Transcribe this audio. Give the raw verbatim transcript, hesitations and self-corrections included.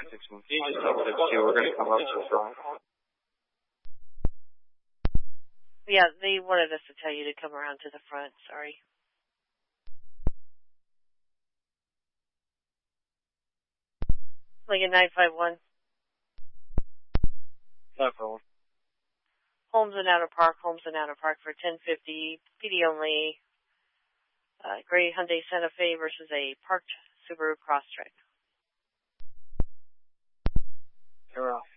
sixteen feet, double six two, we're going to come up to the front. Yeah, they wanted us to tell you to come around to the front, sorry. Lincoln nine five one. five five one. Holmes and Outer Park, Holmes and Outer Park for ten fifty, P D only. Uh, gray Hyundai Santa Fe versus a parked Subaru Crosstrek. You're off.